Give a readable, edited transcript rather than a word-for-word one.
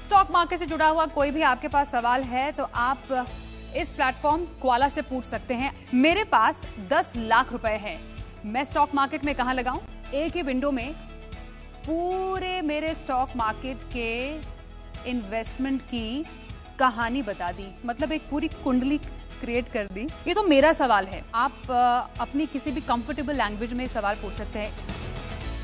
Stock market से जुड़ा हुआ कोई भी आपके पास सवाल है तो आप इस प्लेटफॉर्म क्वाला से पूछ सकते हैं। मेरे पास 10 लाख रुपए है, मैं स्टॉक मार्केट में कहां लगाऊं? एक ही विंडो में पूरे मेरे स्टॉक मार्केट के इन्वेस्टमेंट की कहानी बता दी, मतलब एक पूरी कुंडली क्रिएट कर दी। ये तो मेरा सवाल है, आप अपनी किसी भी कंफर्टेबल लैंग्वेज में सवाल पूछ सकते हैं।